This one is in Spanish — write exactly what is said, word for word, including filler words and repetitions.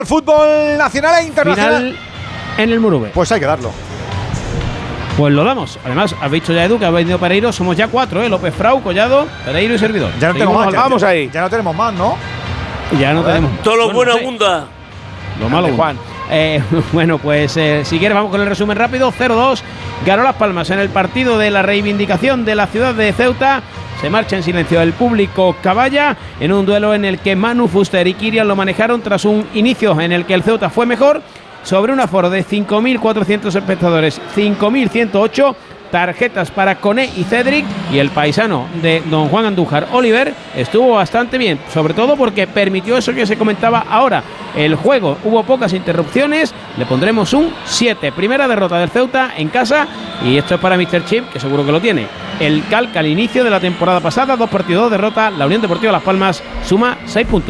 Fútbol nacional e internacional. Final en el Murube. Pues hay que darlo. Pues lo damos. Además, has visto ya, Edu, que ha venido Pereiro. Somos ya cuatro, ¿eh? López, Frau, Collado, Pereiro y servidor. Ya no tenemos más. Ya, vamos ya, ahí. Ya no tenemos más, ¿no? Ya no tenemos. Todo lo bueno sí. abunda. Lo malo, Dale, Juan. Eh, bueno, pues eh, si quieres vamos con el resumen rápido. cero dos, ganó Las Palmas en el partido de la reivindicación de la ciudad de Ceuta. Se marcha en silencio el público Caballa en un duelo en el que Manu, Fuster y Kirian lo manejaron tras un inicio en el que el Ceuta fue mejor. Sobre un aforo de cinco mil cuatrocientos espectadores, cinco mil ciento ocho tarjetas para Coné y Cedric, y el paisano de don Juan Andújar, Oliver, estuvo bastante bien, sobre todo porque permitió eso que se comentaba ahora, el juego, hubo pocas interrupciones, le pondremos un siete. Primera derrota del Ceuta en casa, y esto es para míster Chip, que seguro que lo tiene. El calca al inicio de la temporada pasada, dos partidos, dos derrotas, la Unión Deportiva Las Palmas suma seis puntos.